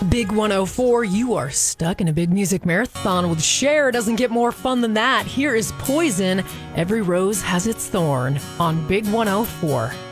Big 104, you are stuck in a big music marathon with Cher. Doesn't get more fun than that. Here is Poison, Every Rose Has Its Thorn on Big 104.